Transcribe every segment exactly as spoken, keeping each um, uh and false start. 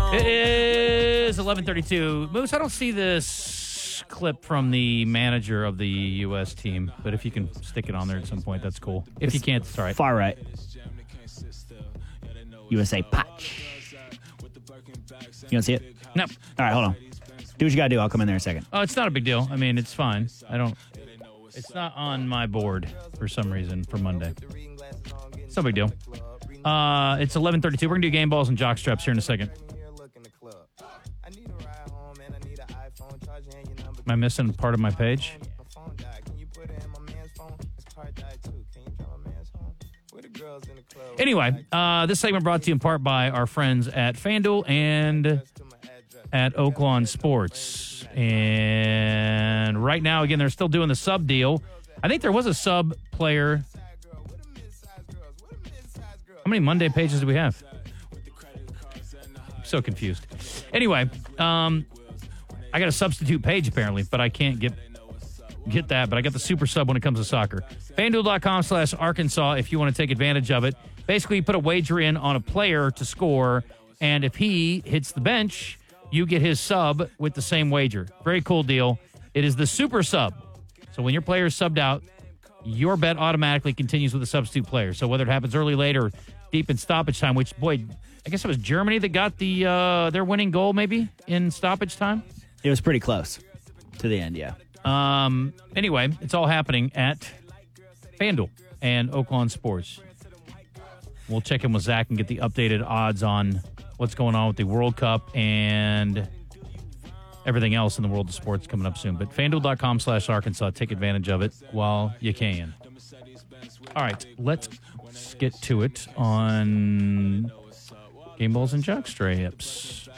It is eleven thirty-two. Moose, I don't see this clip from the manager of the U S team, but if you can stick it on there at some point, that's cool. If It's you can't, it's all right. Far right. U S A patch. You don't see it? No. All right, hold on. Do what you got to do. I'll come in there in a second. Oh, it's not a big deal. I mean, it's fine. I don't... It's not on my board for some reason for Monday. It's no big deal. Uh, it's eleven thirty-two. We're going to do game balls and jock straps here in a second. Am I missing part of my page? Anyway, uh, this segment brought to you in part by our friends at FanDuel and at Oaklawn Sports. And right now, again, they're still doing the sub deal. I think there was a sub player. How many Monday pages do we have? I'm so confused. Anyway, um, I got a substitute page apparently, but I can't get get that. But I got the super sub when it comes to soccer. FanDuel.com slash Arkansas if you want to take advantage of it. Basically, you put a wager in on a player to score, and if he hits the bench, you get his sub with the same wager. Very cool deal. It is the super sub. So when your player is subbed out, your bet automatically continues with the substitute player. So whether it happens early, late, or deep in stoppage time, which, boy, I guess it was Germany that got the uh, their winning goal maybe in stoppage time? It was pretty close to the end, yeah. Um. Anyway, it's all happening at FanDuel and Oaklawn Sports. We'll check in with Zach and get the updated odds on what's going on with the World Cup and everything else in the world of sports coming up soon. But FanDuel.com slash Arkansas. Take advantage of it while you can. All right, let's get to it on Game Balls and Jock Straps.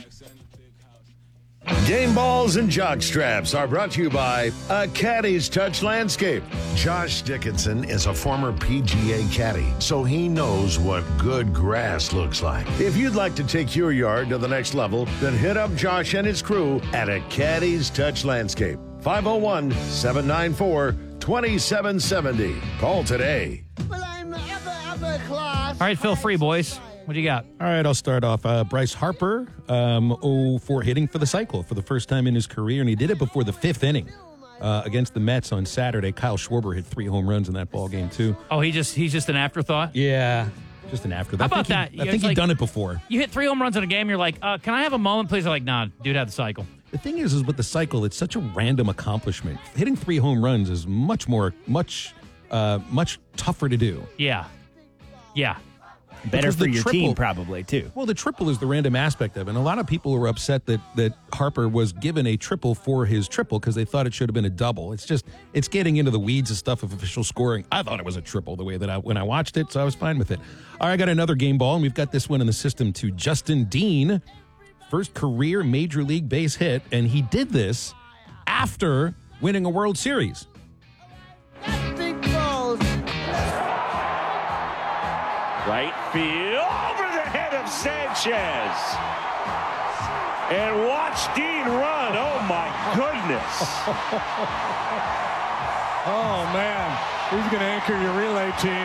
Game Balls and Jock Straps are brought to you by A Caddy's Touch Landscape. Josh Dickinson is a former P G A caddy, so he knows what good grass looks like. If you'd like to take your yard to the next level, then hit up Josh and his crew at A Caddy's Touch Landscape. five oh one, seven nine four, two seven seven oh. Call today. Well, I'm upper, upper class. All right, feel free, boys. What do you got? All right, I'll start off. Uh, Bryce Harper, um, oh, for hitting for the cycle for the first time in his career, and he did it before the fifth inning uh, against the Mets on Saturday. Kyle Schwarber hit three home runs in that ball game, too. Oh, he just he's just an afterthought? Yeah, just an afterthought. How about I think that? He, I think like, he'd done it before. You hit three home runs in a game, you're like, uh, can I have a moment, please? I'm like, nah, dude had the cycle. The thing is, is with the cycle, it's such a random accomplishment. Hitting three home runs is much more, much, uh, much tougher to do. Yeah. Yeah. Better Because for the your triple- team, probably, too. Well, the triple is the random aspect of it. And a lot of people were upset that, that Harper was given a triple for his triple because they thought it should have been a double. It's just, it's getting into the weeds of stuff of official scoring. I thought it was a triple the way that I, when I watched it, so I was fine with it. All right, I got another game ball, and we've got this one in the system to Justin Dean. First career Major League base hit, and he did this after winning a World Series. Big balls. Right field, over the head of Sanchez. And watch Dean run. Oh, my goodness. Oh, man. He's going to anchor your relay team.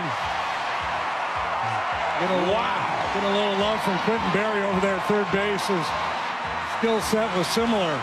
Get a, wow. Get a little love from Quentin Berry over there at third base. His skill set was similar.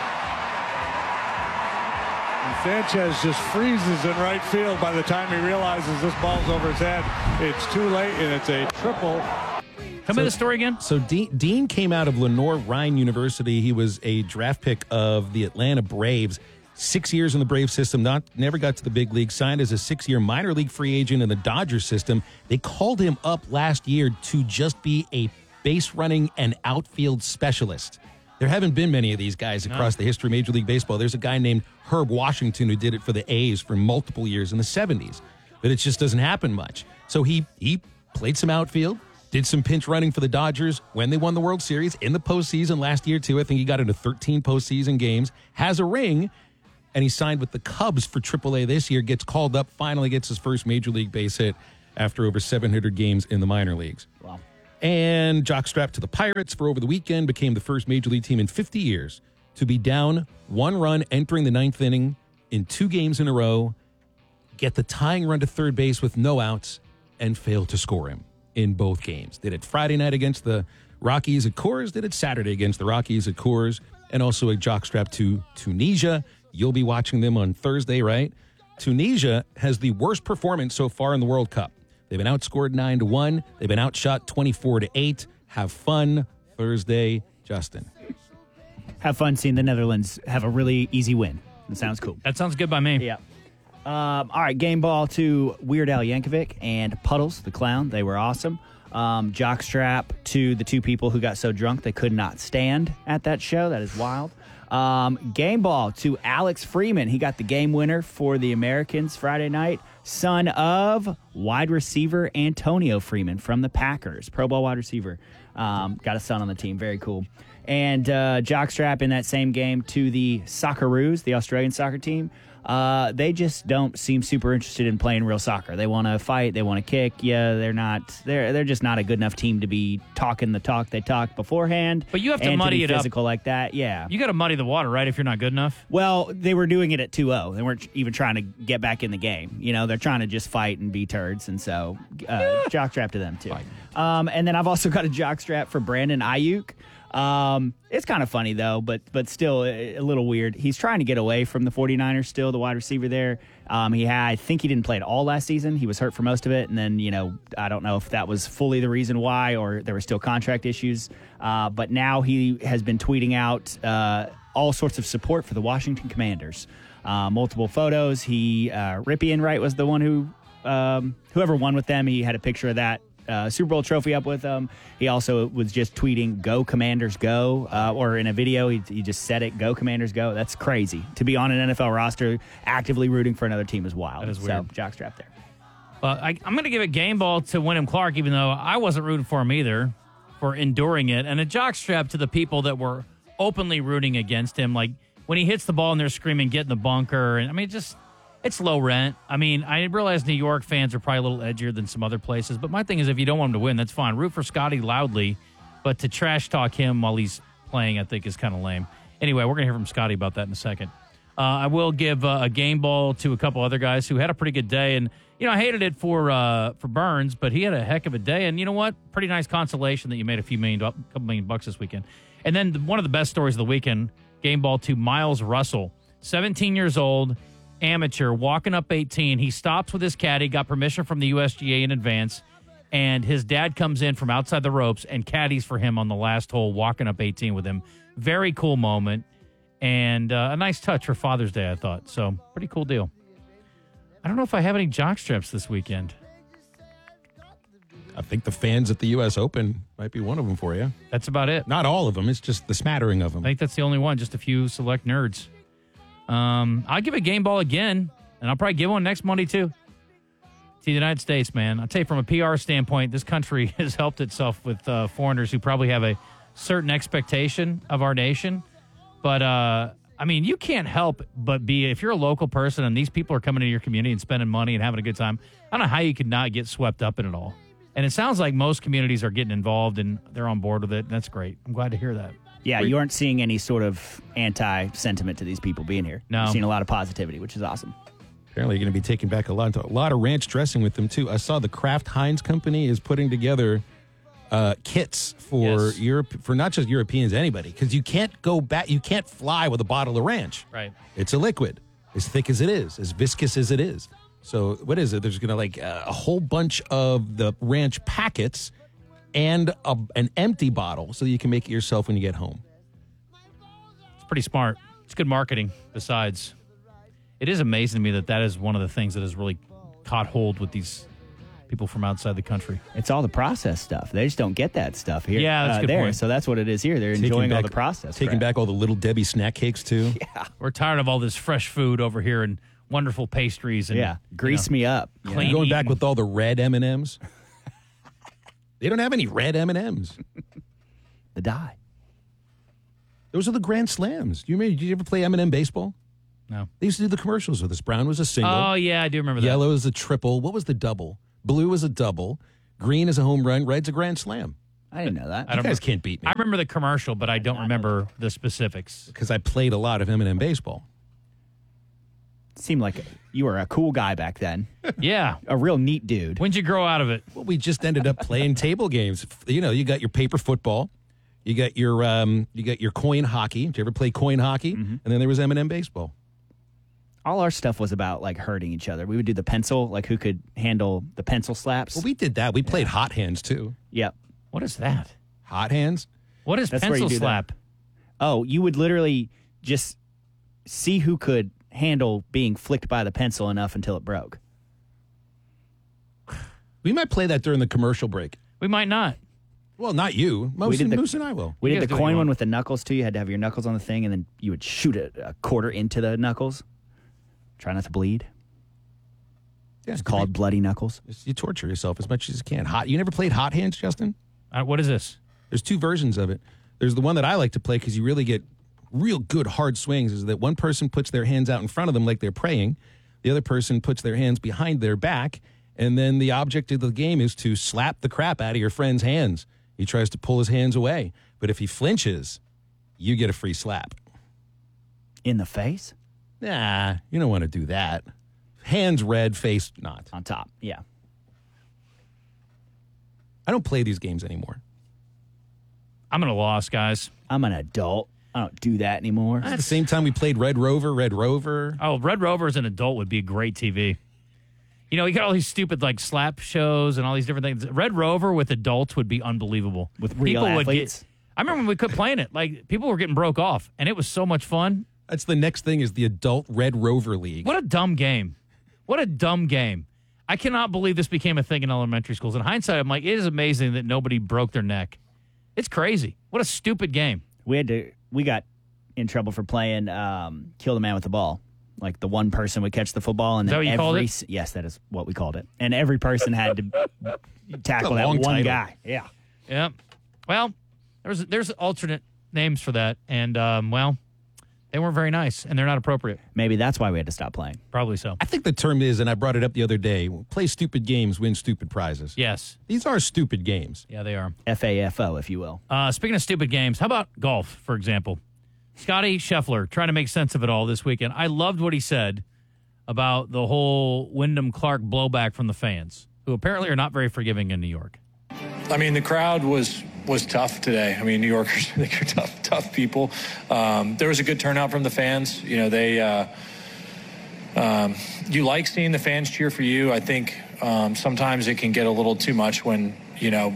Sanchez just freezes in right field by the time he realizes this ball's over his head. It's too late, and it's a triple. Tell me the story again. So Dean, Dean came out of Lenore-Rhine University. He was a draft pick of the Atlanta Braves. Six years in the Brave system, not never got to the big league, signed as a six-year minor league free agent in the Dodgers system. They called him up last year to just be a base running and outfield specialist. There haven't been many of these guys across no. the history of Major League Baseball. There's a guy named Herb Washington who did it for the A's for multiple years in the seventies, but it just doesn't happen much. So he he played some outfield, did some pinch running for the Dodgers when they won the World Series in the postseason last year, too. I think he got into thirteen postseason games, has a ring, and he signed with the Cubs for triple A this year, gets called up, finally gets his first Major League base hit after over seven hundred games in the minor leagues. Wow. And jockstrapped to the Pirates for over the weekend, became the first Major League team in fifty years to be down one run entering the ninth inning in two games in a row, get the tying run to third base with no outs, and fail to score him in both games. Did it Friday night against the Rockies at Coors did it Saturday against the Rockies at Coors, and also a jockstrap to Tunisia. You'll be watching them on Thursday, right? Tunisia has the worst performance so far in the World Cup. They've been outscored nine to one. They've been outshot twenty-four to eight. Have fun Thursday, Justin. Have fun seeing the Netherlands have a really easy win. It sounds cool. That sounds good by me. Yeah. Um, all right, game ball to Weird Al Yankovic and Puddles, the clown. They were awesome. Um, jockstrap to the two people who got so drunk they could not stand at that show. That is wild. Um, game ball to Alex Freeman. He got the game winner for the Americans Friday night. Son of wide receiver Antonio Freeman from the Packers. Pro Bowl wide receiver. Um, got a son on the team. Very cool. And uh, jockstrap in that same game to the Socceroos, the Australian soccer team. Uh, they just don't seem super interested in playing real soccer. They want to fight. They want to kick. Yeah, they're not. They're they're just not a good enough team to be talking the talk they talk beforehand. But you have to and muddy to be it up. physical like that. Yeah. You got to muddy the water, right? If you're not good enough. Well, they were doing it at two oh. They weren't even trying to get back in the game. You know, they're trying to just fight and be turds. And so, uh, jockstrap to them, too. Um, and then I've also got a jockstrap for Brandon Ayuk. Um, it's kind of funny, though, but but still a, a little weird. He's trying to get away from the 49ers still, the wide receiver there. Um, he had, I think he didn't play at all last season. He was hurt for most of it. And then, you know, I don't know if that was fully the reason why or there were still contract issues. Uh, but now he has been tweeting out uh, all sorts of support for the Washington Commanders. Uh, multiple photos. He, uh, Ripien, right, was the one who, um, whoever won with them, he had a picture of that. Uh, Super Bowl trophy up with him. He also was just tweeting "Go Commanders Go," uh, or in a video he, he just said it, "Go Commanders Go." That's crazy. To be on an N F L roster, actively rooting for another team is wild. That is so, weird. jockstrap there. Uh, I, I'm going to give a game ball to Wyndham Clark, even though I wasn't rooting for him either, for enduring it, and a jockstrap to the people that were openly rooting against him. Like when he hits the ball and they're screaming, "Get in the bunker!" And I mean, just. It's low rent. I mean, I realize New York fans are probably a little edgier than some other places, but my thing is if you don't want him to win, that's fine. Root for Scotty loudly, but to trash talk him while he's playing, I think is kind of lame. Anyway, we're going to hear from Scotty about that in a second. Uh, I will give uh, a game ball to a couple other guys who had a pretty good day, and you know, I hated it for uh, for Burns, but he had a heck of a day, and you know what? Pretty nice consolation that you made a few million, couple million bucks this weekend. And then the, one of the best stories of the weekend, game ball to Miles Russell, seventeen years old. Amateur walking up eighteen. He stops with his caddy, got permission from the U S G A in advance, and his dad comes in from outside the ropes and caddies for him on the last hole, walking up eighteen with him. Very cool moment, and uh, a nice touch for Father's Day, I thought. So, pretty cool deal. I don't know if I have any jockstraps this weekend. I think the fans at the U S Open might be one of them for you. That's about it. Not all of them. It's just the smattering of them. I think that's the only one, just a few select nerds. Um, I'll give a game ball again, and I'll probably give one next Monday, too. To the United States, man. I'll tell you, from a P R standpoint, this country has helped itself with uh, foreigners who probably have a certain expectation of our nation. But, uh, I mean, you can't help but be, if you're a local person and these people are coming into your community and spending money and having a good time, I don't know how you could not get swept up in it all. And it sounds like most communities are getting involved and they're on board with it. And that's great. I'm glad to hear that. Yeah, you aren't seeing any sort of anti-sentiment to these people being here. No. You're seeing a lot of positivity, which is awesome. Apparently, you're going to be taking back a lot, a lot of ranch dressing with them, too. I saw the Kraft Heinz Company is putting together uh, kits for Yes. Europe, for not just Europeans, anybody, because you can't go back, you can't fly with a bottle of ranch. Right. It's a liquid, as thick as it is, as viscous as it is. So what is it? There's going to like uh, a whole bunch of the ranch packets and a, an empty bottle so that you can make it yourself when you get home. It's pretty smart. It's good marketing, besides. It is amazing to me that that is one of the things that has really caught hold with these people from outside the country. It's all the processed stuff. They just don't get that stuff here. Yeah, that's a uh, good there. point. So that's what it is here. They're Taking enjoying all back- the process. Taking back all the Little Debbie snack cakes, too. Yeah. We're tired of all this fresh food over here and wonderful pastries. And, Yeah. Grease you know, me up. you know? clean Going back eating. with all the red M and M's. They don't have any red M and M's. The dye. Those are the Grand Slams. Do you remember? Did you ever play M and M baseball? No. They used to do the commercials with us. Brown was a single. Oh, yeah, I do remember that. Yellow is a triple. What was the double? Blue is a double. Green is a home run. Red's a grand slam. I didn't know that. I You don't guys remember- can't beat me I remember the commercial, but I don't remember the specifics. because I played a lot of M and M baseball. seemed like you were a cool guy back then. Yeah. A real neat dude. When'd you grow out of it? Well, we just ended up playing table games. You know, you got your paper football, you got your um, you got your coin hockey. Did you ever play coin hockey? Mm-hmm. And then there was M and M baseball. All our stuff was about like hurting each other. We would do the pencil, like who could handle the pencil slaps. Well, we did that. We played hot hands too. Yep. What is that? Hot hands? What is That's where you pencil do that. slap? Oh, you would literally just see who could handle being flicked by the pencil enough until it broke. We might play that during the commercial break. We might not. Well, not you. Moose, We did and, the- Moose and I will. We You did guys the do what you coin want. one with the knuckles too. You had to have your knuckles on the thing, and then you would shoot a, a quarter into the knuckles. Try not to bleed. Yeah, It's called bloody knuckles. You torture yourself as much as you can. Hot. You never played hot hands, Justin? Uh, what is this? There's two versions of it. There's the one that I like to play because you really get real good hard swings. Is that one person puts their hands out in front of them like they're praying, the other person puts their hands behind their back, and then the object of the game is to slap the crap out of your friend's hands. He tries to pull his hands away, but if he flinches, you get a free slap. In the face? Nah, you don't want to do that. Hands red, face not. On top, yeah. I don't play these games anymore. I'm at a loss, guys. I'm an adult. I don't do that anymore. At the same time, we played Red Rover, Red Rover. Oh, Red Rover as an adult would be great T V. You know, you got all these stupid like slap shows and all these different things. Red Rover with adults would be unbelievable. With real People would athletes? get. I remember when we quit playing it. Like people were getting broke off, and it was so much fun. That's the next thing is the Adult Red Rover League. What a dumb game! What a dumb game! I cannot believe this became a thing in elementary schools. In hindsight, I'm like, it is amazing that nobody broke their neck. It's crazy. What a stupid game. We had to. We got in trouble for playing um, kill the man with the ball. Like the one person would catch the football, and Is that then what you every called it? s- yes, that is what we called it. And every person had to tackle That's a that long one title. guy. Yeah. Yeah. Well, there's there's alternate names for that, and um, well, they weren't very nice, and they're not appropriate. Maybe that's why we had to stop playing. Probably so. I think the term is, and I brought it up the other day, play stupid games, win stupid prizes. Yes. These are stupid games. Yeah, they are. F A F O, if you will. Uh, speaking of stupid games, how about golf, for example? Scotty Scheffler trying to make sense of it all this weekend. I loved what he said about the whole Wyndham Clark blowback from the fans, who apparently are not very forgiving in New York. I mean, the crowd was was tough today. I mean, New Yorkers, I think, are tough, tough people. Um, there was a good turnout from the fans. You know, they, uh, um, you like seeing the fans cheer for you. I think um, sometimes it can get a little too much when, you know,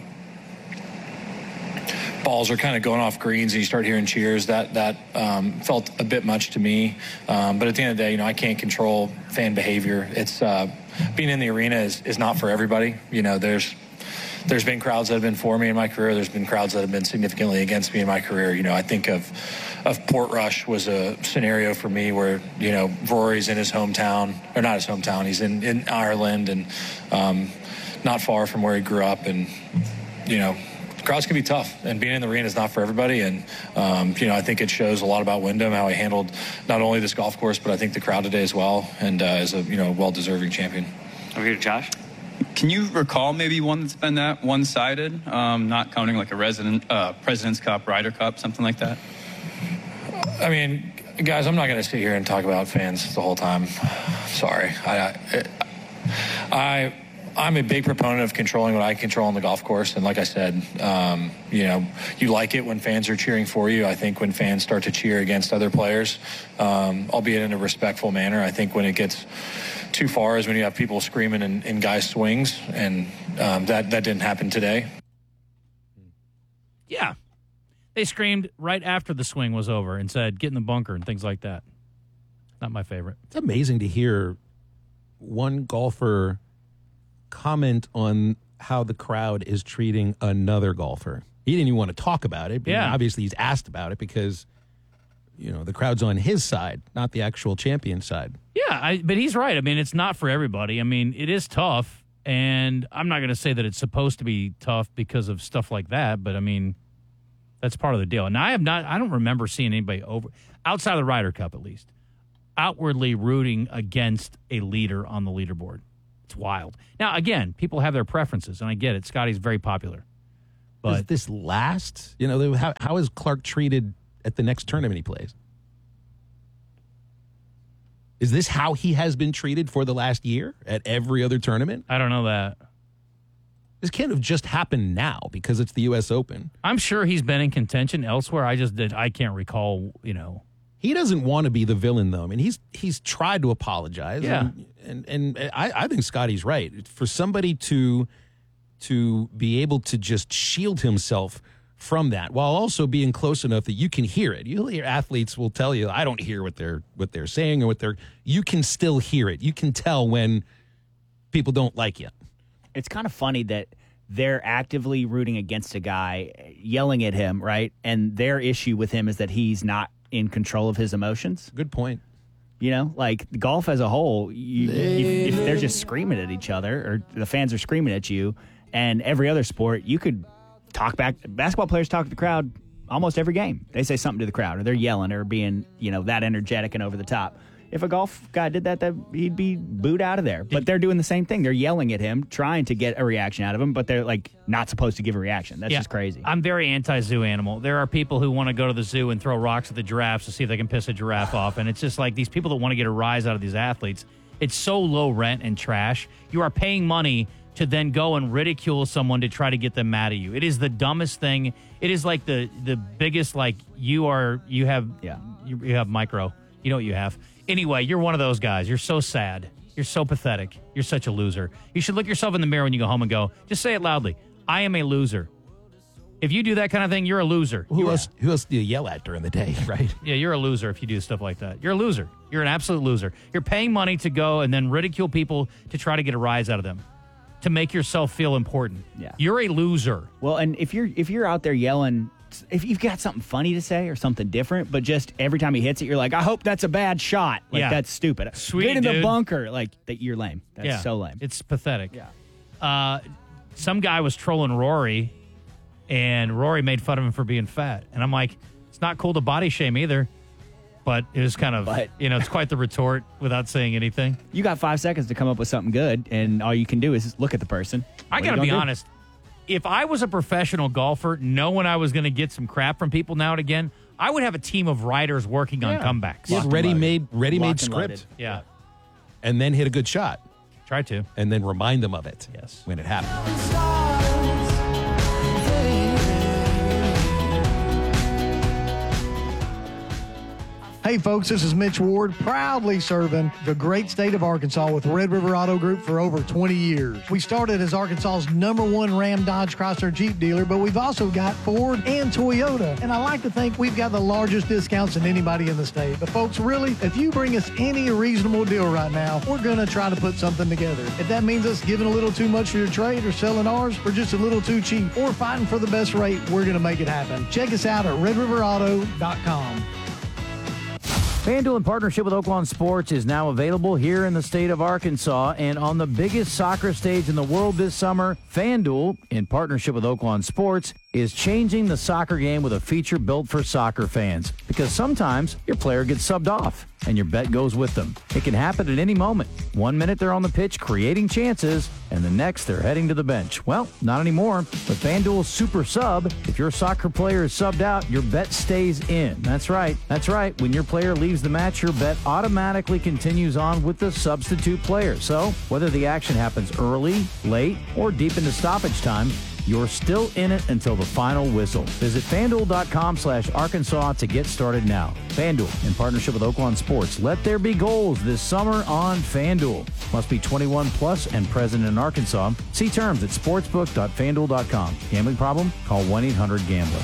balls are kind of going off greens and you start hearing cheers. That that um, felt a bit much to me. Um, but at the end of the day, you know, I can't control fan behavior. It's uh, being in the arena is, is not for everybody. You know, there's there's been crowds that have been for me in my career. There's been crowds that have been significantly against me in my career. You know, I think of of Portrush was a scenario for me where, you know, Rory's in his hometown, or not his hometown. He's in, in Ireland and um, not far from where he grew up. And, you know, crowds can be tough, and being in the arena is not for everybody. And, um, you know, I think it shows a lot about Wyndham, how he handled not only this golf course, but I think the crowd today as well, and uh, is a, you know, well-deserving champion. Over here, Josh. Can you recall maybe one that's been that one-sided, um, not counting like a resident, uh, President's Cup, Ryder Cup, something like that? I mean, guys, I'm not going to sit here and talk about fans the whole time. Sorry. I, I, I, I'm a big proponent of controlling what I control on the golf course. And like I said, um, you know, you like it when fans are cheering for you. I think when fans start to cheer against other players, um, albeit in a respectful manner, I think when it gets too far is when you have people screaming in, in guys' swings. And um, that, that didn't happen today. Yeah. They screamed right after the swing was over and said, get in the bunker and things like that. Not my favorite. It's amazing to hear one golfer comment on how the crowd is treating another golfer. He didn't even want to talk about it. But Yeah. obviously, he's asked about it because, you know, the crowd's on his side, not the actual champion side. Yeah, I, but he's right. I mean, it's not for everybody. I mean, it is tough, and I'm not going to say that it's supposed to be tough because of stuff like that, but I mean, that's part of the deal. And I have not, I don't remember seeing anybody over, outside of the Ryder Cup at least, outwardly rooting against a leader on the leaderboard. It's wild. Now, again, people have their preferences, and I get it. Scotty's very popular. Does But this last? You know, how, how is Clark treated at the next tournament he plays? Is this how he has been treated for the last year at every other tournament? I don't know that. This can't have just happened now because it's the U S Open. I'm sure he's been in contention elsewhere. I just did. I can't recall, you know. He doesn't want to be the villain, though. I mean, he's he's tried to apologize. Yeah. And, and, and I, I think Scotty's right. For somebody to to be able to just shield himself from that while also being close enough that you can hear it. You hear athletes will tell you, I don't hear what they're what they're saying or what they're you can still hear it. You can tell when people don't like you. It's kind of funny that they're actively rooting against a guy, yelling at him, right? And their issue with him is that he's not in control of his emotions. Good point. You know, like golf as a whole, you, if, if they're just screaming at each other or the fans are screaming at you, and every other sport, you could talk back. Basketball players talk to the crowd almost every game. They say something to the crowd or they're yelling or being, you know, that energetic and over the top. If a golf guy did that, that he'd be booed out of there. But they're doing the same thing. They're yelling at him, trying to get a reaction out of him, but they're like not supposed to give a reaction. That's Yeah. just crazy. I'm very anti-zoo animal. There are people who want to go to the zoo and throw rocks at the giraffes to see if they can piss a giraffe off. And it's just like these people that want to get a rise out of these athletes. It's so low rent and trash. You are paying money to then go and ridicule someone to try to get them mad at you. It is the dumbest thing. It is like the the biggest, like, you are, you have, Yeah. you, you have micro. You know what you have. Anyway, you're one of those guys. You're so sad. You're so pathetic. You're such a loser. You should look yourself in the mirror when you go home and go, just say it loudly. I am a loser. If you do that kind of thing, you're a loser. Who You are- else who else do you yell at during the day, right? Yeah, you're a loser if you do stuff like that. You're a loser. You're an absolute loser. You're paying money to go and then ridicule people to try to get a rise out of them, to make yourself feel important. Yeah. You're a loser. Well, and if you're if you're out there yelling, if you've got something funny to say or something different, but just every time he hits it, you're like, I hope that's a bad shot. Like, Yeah. that's stupid. Sweet, Get in the dude. bunker. Like, that you're lame. That's yeah. so lame. It's pathetic. Yeah. Uh, some guy was trolling Rory, and Rory made fun of him for being fat. And I'm like, it's not cool to body shame either. But it was kind of, But- you know, it's quite the retort without saying anything. You got five seconds to come up with something good, and all you can do is look at the person. I What got are to you be gonna do? honest. If I was a professional golfer, knowing I was going to get some crap from people now and again, I would have a team of writers working on Yeah. comebacks. You have ready-made ready-made Locked and loaded. script Yeah. and then hit a good shot Try to. and then remind them of it. Yes. When it happens. Hey folks, this is Mitch Ward, proudly serving the great state of Arkansas with Red River Auto Group for over twenty years. We started as Arkansas's number one Ram Dodge Chrysler Jeep dealer, but we've also got Ford and Toyota. And I like to think we've got the largest discounts than anybody in the state. But folks, really, if you bring us any reasonable deal right now, we're going to try to put something together. If that means us giving a little too much for your trade or selling ours for just a little too cheap or fighting for the best rate, we're going to make it happen. Check us out at red river auto dot com. FanDuel, in partnership with Oaklawn Sports, is now available here in the state of Arkansas. And on the biggest soccer stage in the world this summer, FanDuel, in partnership with Oaklawn Sports, is changing the soccer game with a feature built for soccer fans. Because sometimes your player gets subbed off and your bet goes with them. It can happen at any moment. One minute they're on the pitch creating chances, and the next they're heading to the bench. Well, not anymore. With FanDuel's Super Sub, if your soccer player is subbed out, your bet stays in. That's right. That's right. When your player leaves the match, your bet automatically continues on with the substitute player. So, whether the action happens early, late, or deep into stoppage time, you're still in it until the final whistle. Visit FanDuel.com slash Arkansas to get started now. FanDuel, in partnership with Oaklawn Sports. Let there be goals this summer on FanDuel. Must be twenty-one plus and present in Arkansas. See terms at sportsbook dot fan duel dot com. Gambling problem? Call one eight hundred gambler.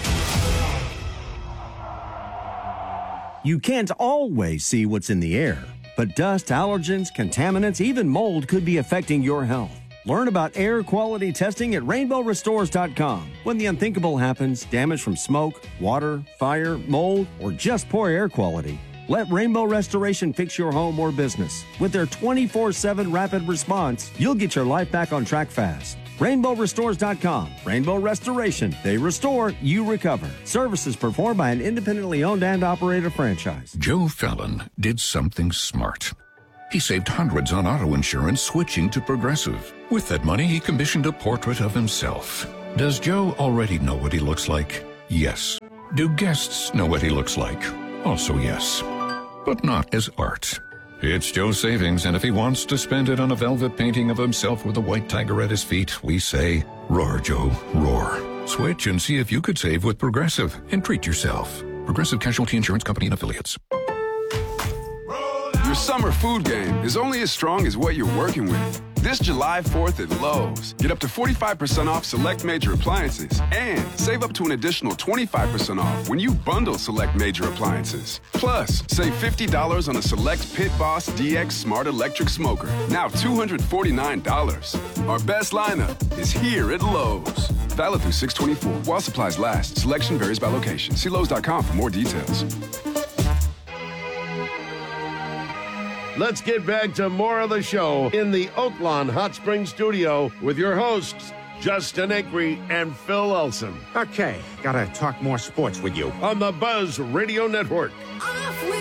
You can't always see what's in the air, but dust, allergens, contaminants, even mold could be affecting your health. Learn about air quality testing at rainbow restores dot com. When the unthinkable happens, damage from smoke, water, fire, mold, or just poor air quality, let Rainbow Restoration fix your home or business. With their twenty-four seven rapid response, you'll get your life back on track fast. rainbow restores dot com. Rainbow Restoration. They restore, you recover. Services performed by an independently owned and operated franchise. Joe Fallon did something smart. He saved hundreds on auto insurance switching to Progressive. With that money, he commissioned a portrait of himself. Does Joe already know what he looks like? Yes. Do guests know what he looks like? Also yes. But not as art. It's Joe's savings, and if he wants to spend it on a velvet painting of himself with a white tiger at his feet, we say, roar, Joe, roar. Switch and see if you could save with Progressive and treat yourself. Progressive Casualty Insurance Company and Affiliates. Your summer food game is only as strong as what you're working with. This July fourth at Lowe's, get up to forty-five percent off select major appliances and save up to an additional twenty-five percent off when you bundle select major appliances. Plus, save fifty dollars on a select Pit Boss D X Smart Electric Smoker, now two hundred forty-nine dollars. Our best lineup is here at Lowe's. Valid through six twenty-four. While supplies last, selection varies by location. See Lowe's dot com for more details. Let's get back to more of the show in the Oaklawn Hot Springs studio with your hosts, Justin Acree and Phil Elson. Okay, gotta talk more sports with you. On the Buzz Radio Network. Off with